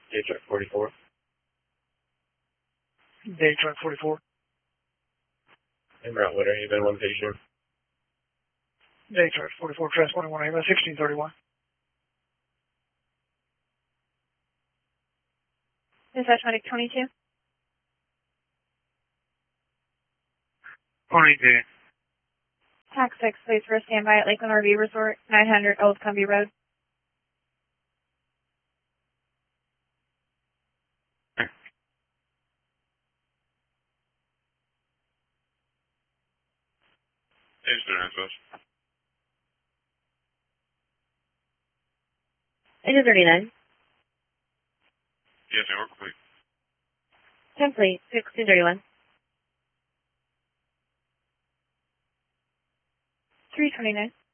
Day truck 44. Day truck 44. En route, what are you been 1 patient? Day truck 44, transporting 1 ambulance, 1631. Dispatch medic 22. 22. TAC 6, please for a standby at Lakeland RV Resort, 900 Old Cumbie Road. Is there access? Agent 39. Yes, I work quick. 10 fleet, 1631. 329.